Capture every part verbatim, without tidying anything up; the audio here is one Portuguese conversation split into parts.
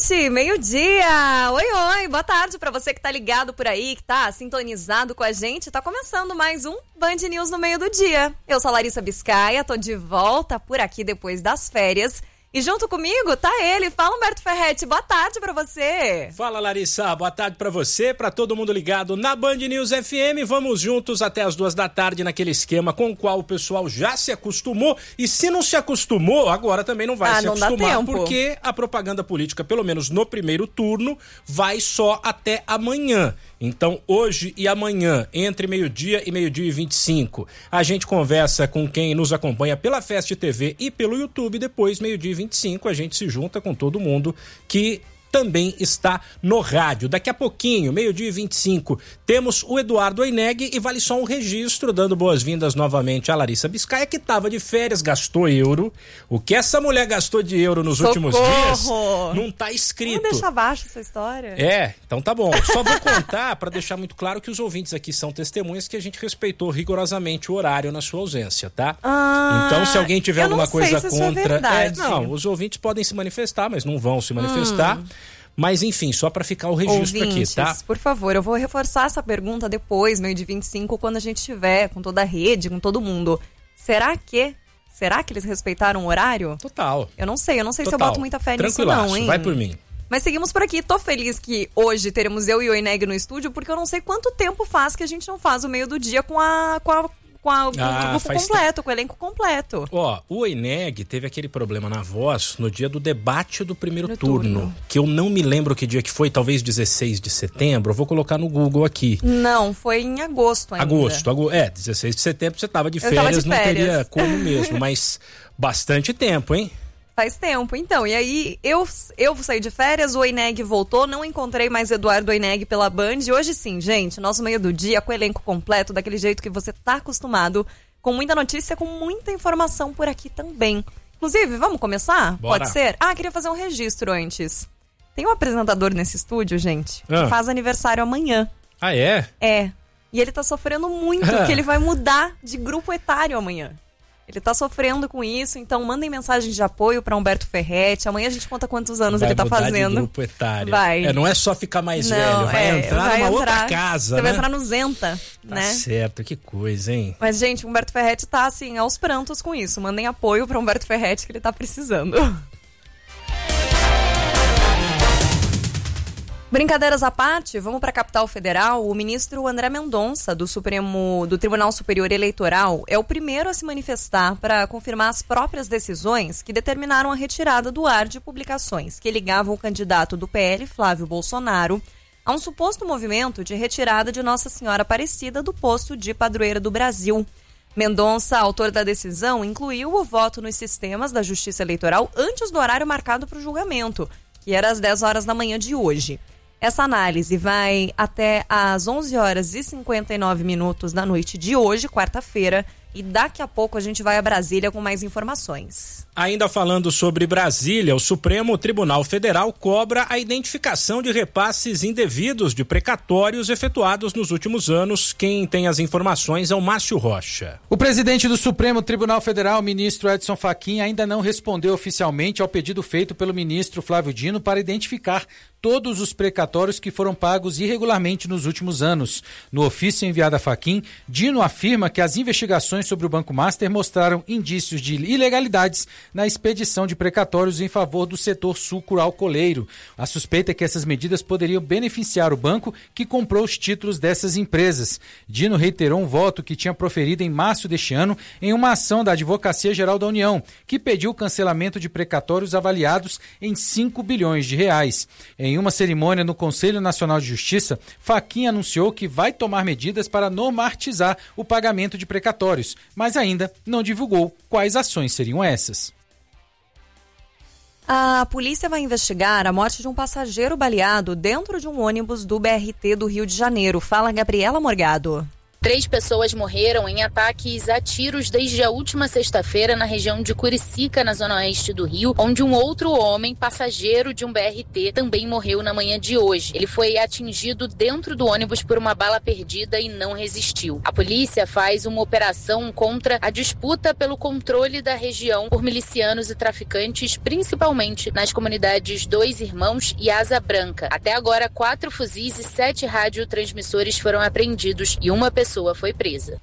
Gente, meio-dia! Oi, oi! Boa tarde pra você que tá ligado por aí, que tá sintonizado com a gente. Tá começando mais um Band News no meio do dia. Eu sou a Larissa Biscaia, tô de volta por aqui depois das férias. E junto comigo tá ele, fala Humberto Ferretti, boa tarde pra você. Fala Larissa, boa tarde pra você, pra todo mundo ligado na Band News F M. Vamos juntos até as duas da tarde naquele esquema com o qual o pessoal já se acostumou. E se não se acostumou, agora também não vai ah, se não acostumar, dá tempo. Porque a propaganda política, pelo menos no primeiro turno, vai só até amanhã. Então, hoje e amanhã, entre meio-dia e meio-dia e vinte e cinco, a gente conversa com quem nos acompanha pela Fest T V e pelo YouTube. Depois, meio-dia e vinte e cinco, a gente se junta com todo mundo que também está no rádio. Daqui a pouquinho, meio-dia e vinte e cinco, temos o Eduardo Oineg e vale só um registro, dando boas-vindas novamente à Larissa Biscaia, que estava de férias, gastou euro. O que essa mulher gastou de euro nos Socorro. últimos dias não tá escrito. Vamos deixar abaixo essa história. É, então tá bom. Só vou contar para deixar muito claro que os ouvintes aqui são testemunhas que a gente respeitou rigorosamente o horário na sua ausência, tá? Ah, então, se alguém tiver alguma coisa se contra... É é, não, os ouvintes podem se manifestar, mas não vão se manifestar. Hum. Mas, enfim, só para ficar o registro Ouvintes, aqui, tá? Por favor, eu vou reforçar essa pergunta depois, meio de vinte e cinco, quando a gente estiver com toda a rede, com todo mundo. Será que... Será que eles respeitaram o horário? Total. Eu não sei, eu não sei Total. se eu boto muita fé nisso não, hein? Vai por mim. Mas seguimos por aqui. Tô feliz que hoje teremos eu e o Oineg no estúdio, porque eu não sei quanto tempo faz que a gente não faz o meio do dia com a... Com a com a, o ah, grupo completo, te... com o elenco completo. Ó, o Oineg teve aquele problema na voz no dia do debate do primeiro no turno, turno, que eu não me lembro que dia que foi, talvez dezesseis de setembro, eu vou colocar no Google aqui. Não, foi em agosto ainda. Agosto, agosto é, dezesseis de setembro você tava de férias, tava de férias. Não teria como mesmo, mas bastante tempo, hein? Faz tempo, então. E aí, eu, eu saí de férias, o Oineg voltou, não encontrei mais Eduardo Oineg pela Band. E hoje sim, gente, nosso meio do dia com o elenco completo, daquele jeito que você tá acostumado, com muita notícia, com muita informação por aqui também. Inclusive, vamos começar? Bora. Pode ser? Ah, queria fazer um registro antes. Tem um apresentador nesse estúdio, gente, ah. que faz aniversário amanhã. Ah, é? É. E ele tá sofrendo muito, ah. porque ele vai mudar de grupo etário amanhã. Ele tá sofrendo com isso, então mandem mensagens de apoio pra Humberto Ferretti. Amanhã a gente conta quantos anos vai ele tá mudar fazendo. De grupo etário. Vai. É, não é só ficar mais não, velho, vai é, entrar vai numa entrar, outra casa, você né? vai entrar no Zenta, tá né? certo, que coisa, hein? Mas, gente, Humberto Ferretti tá, assim, aos prantos com isso. Mandem apoio pra Humberto Ferretti, que ele tá precisando. Brincadeiras à parte, vamos para a capital federal. O ministro André Mendonça, do Supremo, do Tribunal Superior Eleitoral, é o primeiro a se manifestar para confirmar as próprias decisões que determinaram a retirada do ar de publicações que ligavam o candidato do P L, Flávio Bolsonaro, a um suposto movimento de retirada de Nossa Senhora Aparecida do posto de padroeira do Brasil. Mendonça, autor da decisão, incluiu o voto nos sistemas da Justiça Eleitoral antes do horário marcado para o julgamento, que era às dez horas da manhã de hoje. Essa análise vai até às onze horas e cinquenta e nove minutos da noite de hoje, quarta-feira, e daqui a pouco a gente vai a Brasília com mais informações. Ainda falando sobre Brasília, o Supremo Tribunal Federal cobra a identificação de repasses indevidos de precatórios efetuados nos últimos anos. Quem tem as informações é o Márcio Rocha. O presidente do Supremo Tribunal Federal, ministro Edson Fachin, ainda não respondeu oficialmente ao pedido feito pelo ministro Flávio Dino para identificar todos os precatórios que foram pagos irregularmente nos últimos anos. No ofício enviado a Fachin, Dino afirma que as investigações sobre o Banco Master mostraram indícios de ilegalidades na expedição de precatórios em favor do setor sucro-alcooleiro. A suspeita é que essas medidas poderiam beneficiar o banco que comprou os títulos dessas empresas. Dino reiterou um voto que tinha proferido em março deste ano em uma ação da Advocacia Geral da União, que pediu o cancelamento de precatórios avaliados em cinco bilhões de reais. Em uma cerimônia no Conselho Nacional de Justiça, Fachin anunciou que vai tomar medidas para normatizar o pagamento de precatórios, mas ainda não divulgou quais ações seriam essas. A polícia vai investigar a morte de um passageiro baleado dentro de um ônibus do B R T do Rio de Janeiro. Fala, Gabriela Morgado. Três pessoas morreram em ataques a tiros desde a última sexta-feira na região de Curicica, na zona oeste do Rio, onde um outro homem, passageiro de um B R T, também morreu na manhã de hoje. Ele foi atingido dentro do ônibus por uma bala perdida e não resistiu. A polícia faz uma operação contra a disputa pelo controle da região por milicianos e traficantes, principalmente nas comunidades Dois Irmãos e Asa Branca. Até agora, quatro fuzis e sete radiotransmissores foram apreendidos e uma pessoa foi presa.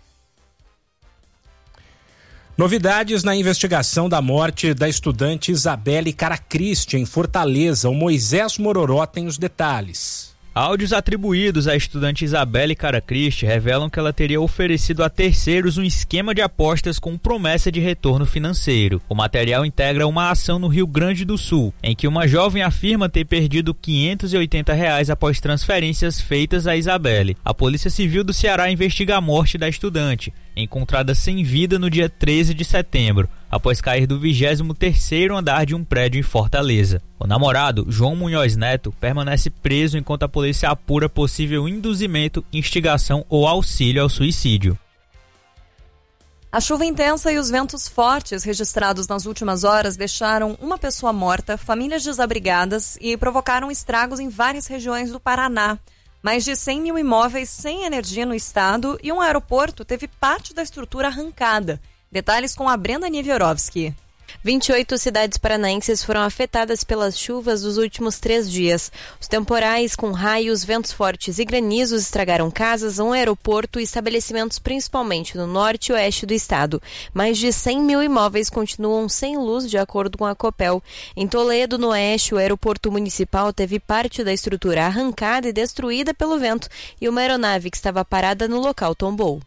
Novidades na investigação da morte da estudante Isabelle Caracristi em Fortaleza. O Moisés Mororó tem os detalhes. Áudios atribuídos à estudante Isabelle Caracristi revelam que ela teria oferecido a terceiros um esquema de apostas com promessa de retorno financeiro. O material integra uma ação no Rio Grande do Sul, em que uma jovem afirma ter perdido quinhentos e oitenta reais após transferências feitas a Isabelle. A Polícia Civil do Ceará investiga a morte da estudante, encontrada sem vida no dia treze de setembro, após cair do vigésimo terceiro andar de um prédio em Fortaleza. O namorado, João Munhoz Neto, permanece preso enquanto a polícia apura possível induzimento, instigação ou auxílio ao suicídio. A chuva intensa e os ventos fortes registrados nas últimas horas deixaram uma pessoa morta, famílias desabrigadas e provocaram estragos em várias regiões do Paraná. Mais de cem mil imóveis sem energia no estado e um aeroporto teve parte da estrutura arrancada. Detalhes com a Brenda Niviorovski. vinte e oito cidades paranaenses foram afetadas pelas chuvas dos últimos três dias. Os temporais com raios, ventos fortes e granizos estragaram casas, um aeroporto e estabelecimentos principalmente no norte e oeste do estado. Mais de cem mil imóveis continuam sem luz, de acordo com a Copel. Em Toledo, no oeste, o aeroporto municipal teve parte da estrutura arrancada e destruída pelo vento e uma aeronave que estava parada no local tombou.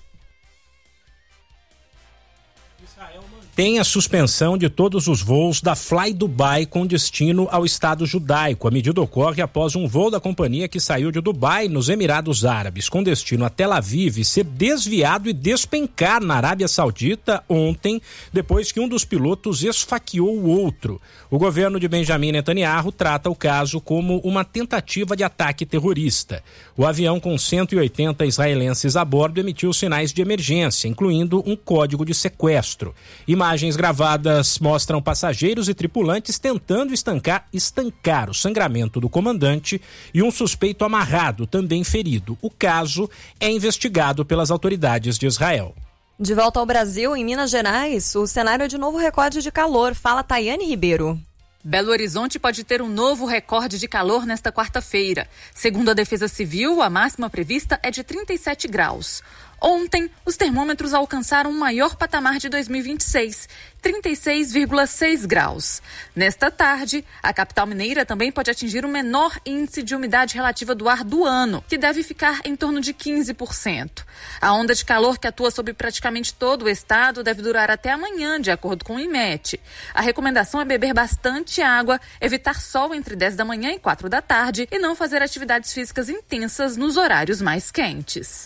Tem a suspensão de todos os voos da Fly Dubai com destino ao Estado judaico. A medida ocorre após um voo da companhia que saiu de Dubai, nos Emirados Árabes, com destino a Tel Aviv, ser desviado e despencar na Arábia Saudita ontem, depois que um dos pilotos esfaqueou o outro. O governo de Benjamin Netanyahu trata o caso como uma tentativa de ataque terrorista. O avião com cento e oitenta israelenses a bordo emitiu sinais de emergência, incluindo um código de sequestro. Imagens gravadas mostram passageiros e tripulantes tentando estancar, estancar o sangramento do comandante e um suspeito amarrado, também ferido. O caso é investigado pelas autoridades de Israel. De volta ao Brasil, em Minas Gerais, o cenário é de novo recorde de calor. Fala Tayane Ribeiro. Belo Horizonte pode ter um novo recorde de calor nesta quarta-feira. Segundo a Defesa Civil, a máxima prevista é de trinta e sete graus. Ontem, os termômetros alcançaram o maior patamar de dois mil e vinte e seis, trinta e seis vírgula seis graus. Nesta tarde, a capital mineira também pode atingir o menor índice de umidade relativa do ar do ano, que deve ficar em torno de quinze por cento. A onda de calor que atua sobre praticamente todo o estado deve durar até amanhã, de acordo com o IMET. A recomendação é beber bastante água, evitar sol entre dez da manhã e quatro da tarde e não fazer atividades físicas intensas nos horários mais quentes.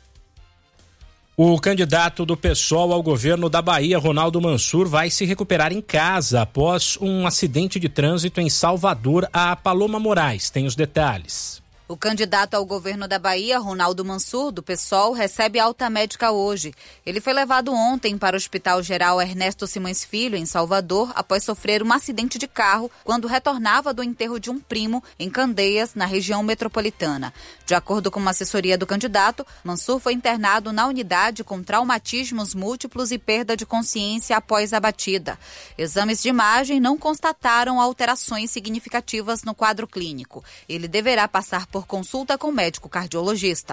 O candidato do PSOL ao governo da Bahia, Ronaldo Mansur, vai se recuperar em casa após um acidente de trânsito em Salvador. A Paloma Moraes tem os detalhes. O candidato ao governo da Bahia, Ronaldo Mansur, do PSOL, recebe alta médica hoje. Ele foi levado ontem para o Hospital Geral Ernesto Simões Filho, em Salvador, após sofrer um acidente de carro quando retornava do enterro de um primo em Candeias, na região metropolitana. De acordo com uma assessoria do candidato, Mansur foi internado na unidade com traumatismos múltiplos e perda de consciência após a batida. Exames de imagem não constataram alterações significativas no quadro clínico. Ele deverá passar por consulta com médico cardiologista.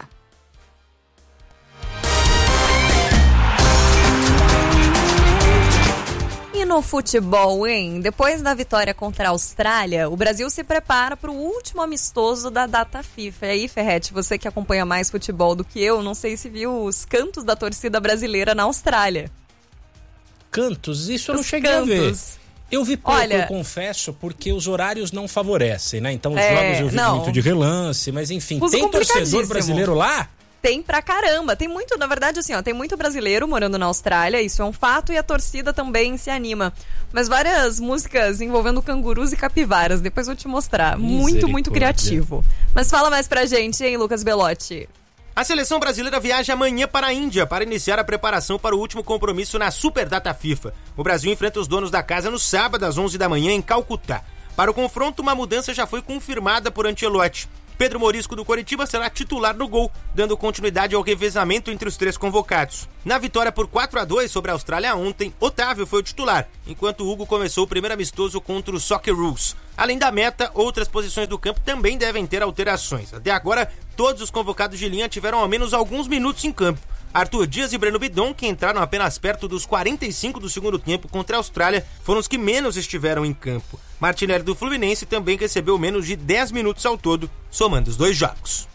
E no futebol, hein? Depois da vitória contra a Austrália, o Brasil se prepara para o último amistoso da data FIFA. E aí, Ferretti, você que acompanha mais futebol do que eu, não sei se viu os cantos da torcida brasileira na Austrália. Cantos? Isso eu os não cheguei cantos. a ver. Eu vi pouco, Olha, eu confesso, porque os horários não favorecem, né? Então os é, jogos eu vi não. muito de relance, mas enfim, Fuso tem torcedor brasileiro lá? Tem pra caramba, tem muito, na verdade assim, ó, tem muito brasileiro morando na Austrália, isso é um fato, e a torcida também se anima. Mas várias músicas envolvendo cangurus e capivaras, depois eu vou te mostrar. Muito, muito criativo. Mas fala mais pra gente, hein, Lucas Belotti? A seleção brasileira viaja amanhã para a Índia para iniciar a preparação para o último compromisso na Superdata FIFA. O Brasil enfrenta os donos da casa no sábado às onze da manhã em Calcutá. Para o confronto, uma mudança já foi confirmada por Ancelotti. Pedro Morisco do Coritiba será titular no gol, dando continuidade ao revezamento entre os três convocados. Na vitória por quatro a dois sobre a Austrália ontem, Otávio foi o titular, enquanto Hugo começou o primeiro amistoso contra o Socceroos. Além da meta, outras posições do campo também devem ter alterações. Até agora, todos os convocados de linha tiveram ao menos alguns minutos em campo. Arthur Dias e Breno Bidon, que entraram apenas perto dos quarenta e cinco do segundo tempo contra a Austrália, foram os que menos estiveram em campo. Martinelli do Fluminense também recebeu menos de dez minutos ao todo, somando os dois jogos.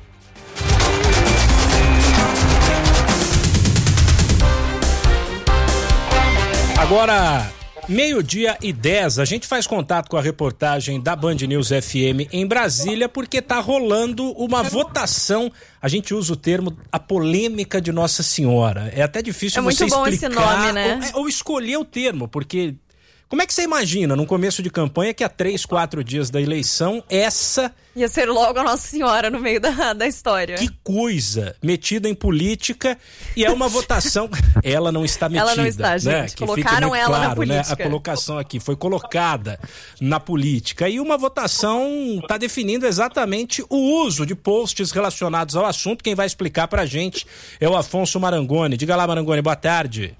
Agora, meio-dia e dez, a gente faz contato com a reportagem da Band News F M em Brasília, porque tá rolando uma votação, a gente usa o termo a polêmica de Nossa Senhora. É até difícil é você muito bom explicar esse nome, né? ou, ou escolher o termo, porque como é que você imagina, num começo de campanha, que há três, quatro dias da eleição, essa... Ia ser logo a Nossa Senhora no meio da, da história. Que coisa! Metida em política, e é uma votação... Ela não está metida. Ela não está, gente. Né? Que Colocaram ela claro, na política. Né? A colocação aqui foi colocada na política. E uma votação está definindo exatamente o uso de posts relacionados ao assunto. Quem vai explicar pra gente é o Afonso Marangoni. Diga lá, Marangoni, boa tarde.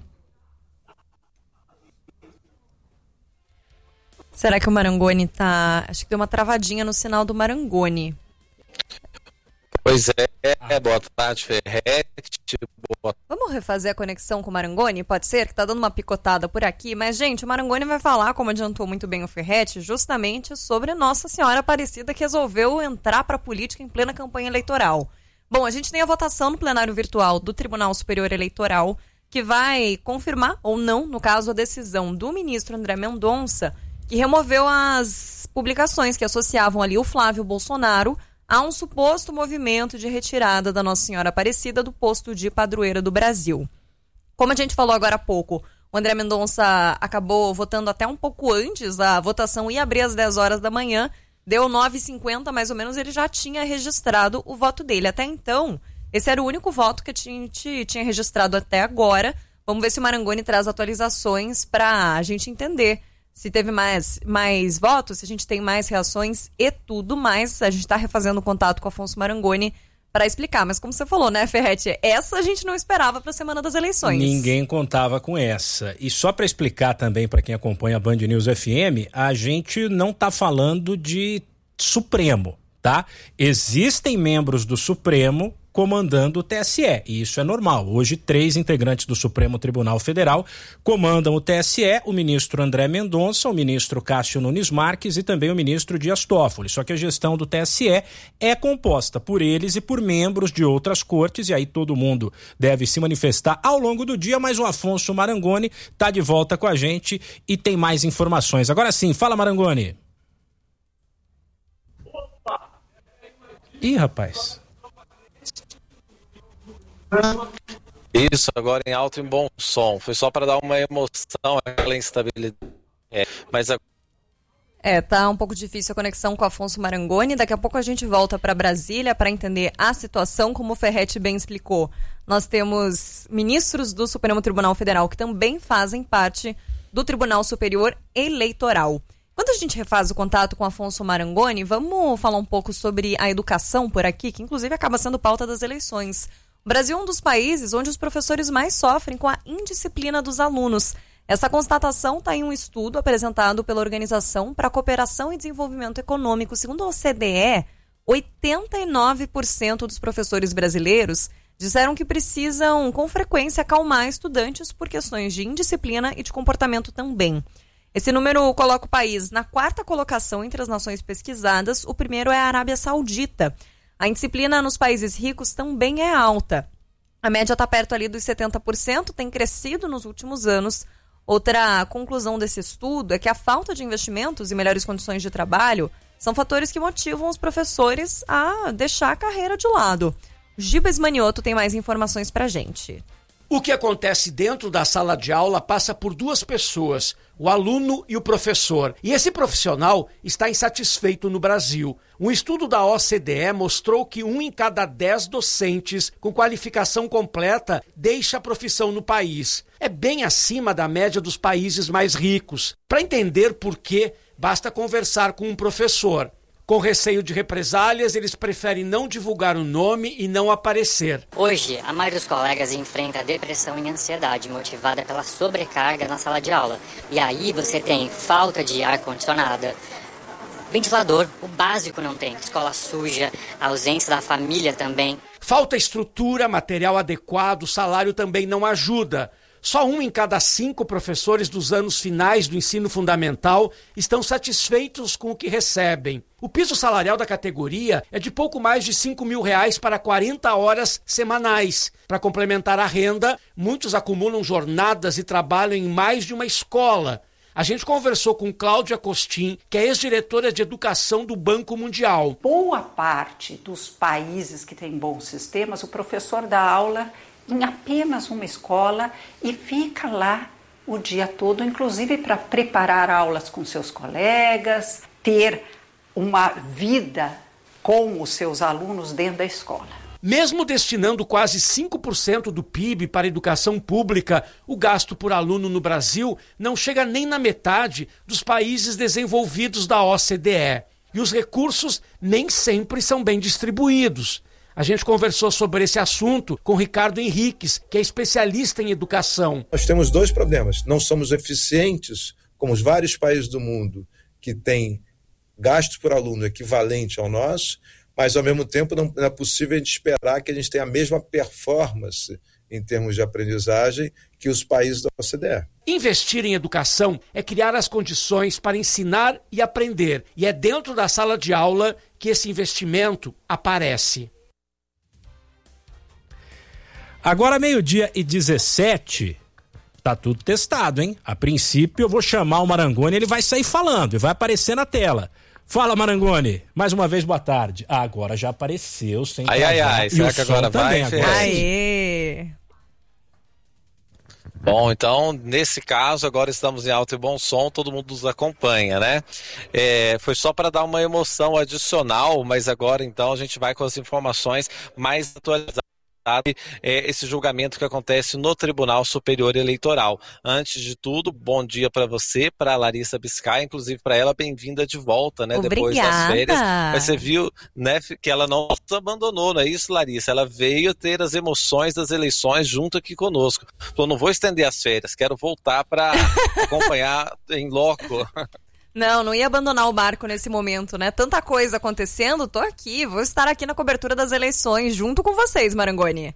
Será que o Marangoni tá... Acho que deu uma travadinha no sinal do Marangoni. Pois é, é boa tarde, Ferretti. Boa... Vamos refazer a conexão com o Marangoni? Pode ser? Que tá dando uma picotada por aqui. Mas, gente, o Marangoni vai falar, como adiantou muito bem o Ferretti, justamente sobre Nossa Senhora Aparecida, que resolveu entrar pra política em plena campanha eleitoral. Bom, a gente tem a votação no plenário virtual do Tribunal Superior Eleitoral, que vai confirmar, ou não, no caso, a decisão do ministro André Mendonça, que removeu as publicações que associavam ali o Flávio Bolsonaro a um suposto movimento de retirada da Nossa Senhora Aparecida do posto de padroeira do Brasil. Como a gente falou agora há pouco, o André Mendonça acabou votando até um pouco antes, a votação ia abrir às dez horas da manhã, deu nove e cinquenta mais ou menos, ele já tinha registrado o voto dele. Até então, esse era o único voto que a gente tinha registrado até agora. Vamos ver se o Marangoni traz atualizações para a gente entender se teve mais, mais votos, se a gente tem mais reações e tudo mais. A gente está refazendo o contato com o Afonso Marangoni para explicar. Mas como você falou, né, Ferretti? Essa a gente não esperava para a semana das eleições. Ninguém contava com essa. E só para explicar também para quem acompanha a Band News F M, a gente não está falando de Supremo, tá? Existem membros do Supremo comandando o T S E, e isso é normal. Hoje, três integrantes do Supremo Tribunal Federal comandam o T S E, o ministro André Mendonça, o ministro Cássio Nunes Marques e também o ministro Dias Toffoli. Só que a gestão do T S E é composta por eles e por membros de outras cortes, e aí todo mundo deve se manifestar ao longo do dia, mas o Afonso Marangoni está de volta com a gente e tem mais informações. Agora sim, fala, Marangoni. Ih, rapaz... Isso, agora em alto e bom som. Foi só para dar uma emoção, aquela instabilidade. É, mas a... É, tá um pouco difícil a conexão com o Afonso Marangoni. Daqui a pouco a gente volta para Brasília para entender a situação, como o Ferretti bem explicou. Nós temos ministros do Supremo Tribunal Federal que também fazem parte do Tribunal Superior Eleitoral. Quando a gente refaz o contato com o Afonso Marangoni, vamos falar um pouco sobre a educação por aqui, que inclusive acaba sendo pauta das eleições. O Brasil é um dos países onde os professores mais sofrem com a indisciplina dos alunos. Essa constatação está em um estudo apresentado pela Organização para a Cooperação e Desenvolvimento Econômico. Segundo a O C D E, oitenta e nove por cento dos professores brasileiros disseram que precisam, com frequência, acalmar estudantes por questões de indisciplina e de comportamento também. Esse número coloca o país na quarta colocação entre as nações pesquisadas. O primeiro é a Arábia Saudita. A indisciplina nos países ricos também é alta. A média está perto ali dos setenta por cento, tem crescido nos últimos anos. Outra conclusão desse estudo é que a falta de investimentos e melhores condições de trabalho são fatores que motivam os professores a deixar a carreira de lado. O Gibas Manioto tem mais informações pra gente. O que acontece dentro da sala de aula passa por duas pessoas, o aluno e o professor. E esse profissional está insatisfeito no Brasil. Um estudo da O C D E mostrou que um em cada dez docentes com qualificação completa deixa a profissão no país. É bem acima da média dos países mais ricos. Para entender por quê, basta conversar com um professor. Com receio de represálias, eles preferem não divulgar o nome e não aparecer. Hoje, a maioria dos colegas enfrenta depressão e ansiedade motivada pela sobrecarga na sala de aula. E aí você tem falta de ar-condicionado, ventilador, o básico não tem, escola suja, a ausência da família também. Falta estrutura, material adequado, salário também não ajuda. Só um em cada cinco professores dos anos finais do ensino fundamental estão satisfeitos com o que recebem. O piso salarial da categoria é de pouco mais de cinco mil reais para quarenta horas semanais. Para complementar a renda, muitos acumulam jornadas e trabalham em mais de uma escola. A gente conversou com Cláudia Costin, que é ex-diretora de educação do Banco Mundial. Boa parte dos países que têm bons sistemas, o professor dá aula em apenas uma escola e fica lá o dia todo, inclusive para preparar aulas com seus colegas, ter uma vida com os seus alunos dentro da escola. Mesmo destinando quase cinco por cento do P I B para a educação pública, o gasto por aluno no Brasil não chega nem na metade dos países desenvolvidos da O C D E. E os recursos nem sempre são bem distribuídos. A gente conversou sobre esse assunto com Ricardo Henriques, que é especialista em educação. Nós temos dois problemas. Não somos eficientes, como os vários países do mundo que têm gasto por aluno equivalente ao nosso, mas, ao mesmo tempo, não é possível a gente esperar que a gente tenha a mesma performance em termos de aprendizagem que os países da O C D E. Investir em educação é criar as condições para ensinar e aprender. E é dentro da sala de aula que esse investimento aparece. Agora, meio-dia e dezessete, tá tudo testado, hein? A princípio, eu vou chamar o Marangoni, ele vai sair falando e vai aparecer na tela. Fala, Marangoni. Mais uma vez, boa tarde. Ah, agora já apareceu, sem Ai, ai, ai. Será que agora vai? Agora. Aê! Bom, então, nesse caso, agora estamos em alto e bom som, todo mundo nos acompanha, né? É, foi só para dar uma emoção adicional, mas agora, então, a gente vai com as informações mais atualizadas. Esse julgamento que acontece no Tribunal Superior Eleitoral. Antes de tudo, bom dia para você, para Larissa Biscay, inclusive para ela, bem-vinda de volta, né? Obrigada. Depois das férias. Mas você viu, né, que ela não se abandonou, não é isso, Larissa? Ela veio ter as emoções das eleições junto aqui conosco. Falou, não vou estender as férias, quero voltar para acompanhar em loco. Não, não ia abandonar o barco nesse momento, né? Tanta coisa acontecendo, tô aqui, vou estar aqui na cobertura das eleições junto com vocês, Marangoni.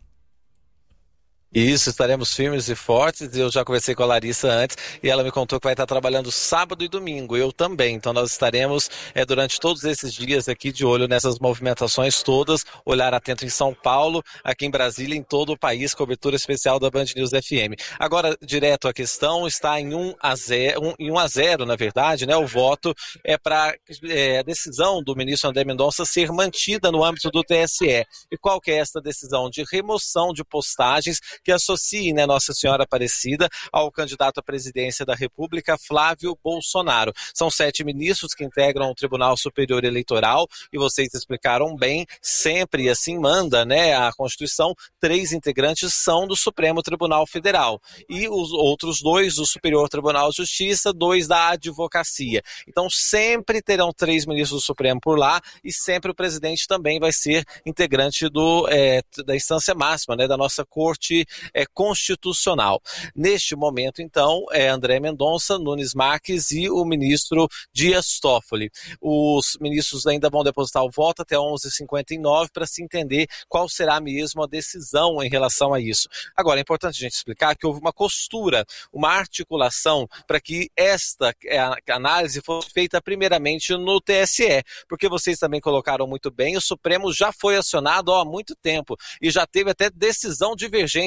Isso, estaremos firmes e fortes. Eu já conversei com a Larissa antes e ela me contou que vai estar trabalhando sábado e domingo, eu também. Então nós estaremos é, durante todos esses dias aqui de olho nessas movimentações todas, olhar atento em São Paulo, aqui em Brasília, em todo o país, cobertura especial da Band News F M. Agora, direto à questão, está em um a zero, um, em um a zero, na verdade, né? O voto é para é, a decisão do ministro André Mendonça ser mantida no âmbito do T S E. E qual que é essa decisão? De remoção de postagens que associe, né, Nossa Senhora Aparecida ao candidato à presidência da República, Flávio Bolsonaro. São sete ministros que integram o Tribunal Superior Eleitoral e vocês explicaram bem, sempre assim manda, né, a Constituição, três integrantes são do Supremo Tribunal Federal e os outros dois do Superior Tribunal de Justiça, dois da Advocacia. Então sempre terão três ministros do Supremo por lá e sempre o presidente também vai ser integrante do, é, da instância máxima, né, da nossa Corte é, Constitucional. Neste momento, então, é André Mendonça, Nunes Marques e o ministro Dias Toffoli. Os ministros ainda vão depositar o voto até onze e cinquenta e nove para se entender qual será mesmo a decisão em relação a isso. Agora, é importante a gente explicar que houve uma costura, uma articulação para que esta análise fosse feita primeiramente no T S E, porque vocês também colocaram muito bem, o Supremo já foi acionado há muito tempo e já teve até decisão divergente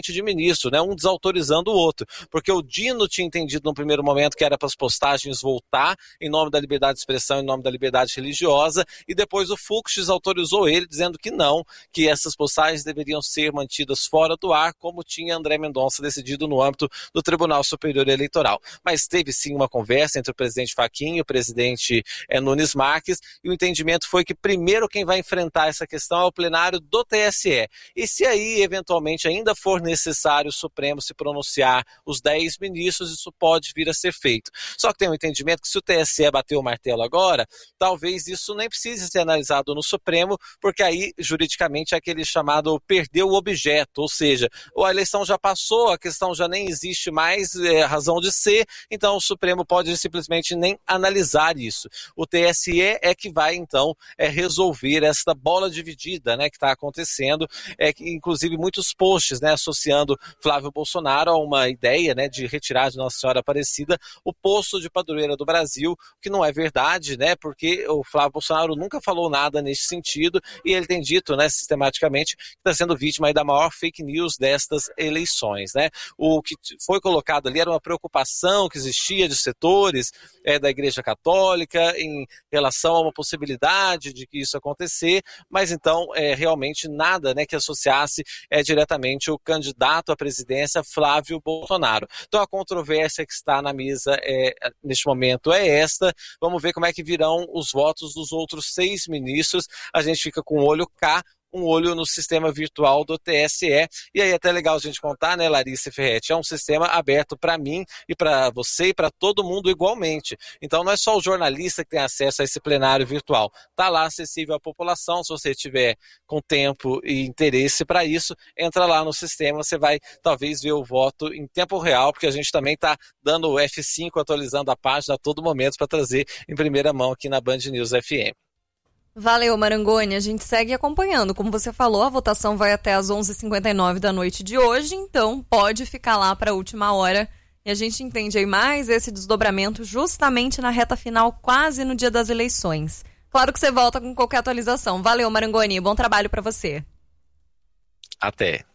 monte de ministro, né? Um desautorizando o outro, porque o Dino tinha entendido no primeiro momento que era para as postagens voltar em nome da liberdade de expressão, em nome da liberdade religiosa, e depois o Fux desautorizou ele, dizendo que não, que essas postagens deveriam ser mantidas fora do ar, como tinha André Mendonça decidido no âmbito do Tribunal Superior Eleitoral. Mas teve sim uma conversa entre o presidente Fachin e o presidente é, Nunes Marques, e o entendimento foi que primeiro quem vai enfrentar essa questão é o plenário do T S E. E se aí, eventualmente, ainda for necessário o Supremo se pronunciar, os dez ministros, isso pode vir a ser feito. Só que tem um entendimento que se o T S E bater o martelo agora, talvez isso nem precise ser analisado no Supremo, porque aí, juridicamente, é aquele chamado perdeu o objeto, ou seja, a eleição já passou, a questão já nem existe mais, é, razão de ser, então o Supremo pode simplesmente nem analisar isso. O T S E é que vai, então, é, resolver esta bola dividida, né, que está acontecendo, é que, inclusive, muitos posts, né, associando Flávio Bolsonaro a uma ideia, né, de retirar de Nossa Senhora Aparecida o posto de padroeira do Brasil, que não é verdade, né, porque o Flávio Bolsonaro nunca falou nada nesse sentido e ele tem dito, né, sistematicamente que está sendo vítima aí da maior fake news destas eleições, né. O que foi colocado ali era uma preocupação que existia de setores é, da Igreja Católica em relação a uma possibilidade de que isso acontecer, mas então é, realmente nada, né, que associasse é, diretamente o candidato à presidência Flávio Bolsonaro. Então a controvérsia que está na mesa é, neste momento é esta. Vamos ver como é que virão os votos dos outros seis ministros. A gente fica com o olho cá, um olho no sistema virtual do T S E, e aí é até legal a gente contar, né, Larissa e Ferretti, é um sistema aberto para mim e para você e para todo mundo igualmente, então não é só o jornalista que tem acesso a esse plenário virtual, está lá acessível à população. Se você tiver com tempo e interesse para isso, entra lá no sistema, você vai talvez ver o voto em tempo real, porque a gente também está dando o F cinco, atualizando a página a todo momento para trazer em primeira mão aqui na Band News F M. Valeu, Marangoni. A gente segue acompanhando. Como você falou, a votação vai até às onze e cinquenta e nove da noite de hoje, então pode ficar lá para a última hora. E a gente entende aí mais esse desdobramento justamente na reta final, quase no dia das eleições. Claro que você volta com qualquer atualização. Valeu, Marangoni. Bom trabalho para você. Até.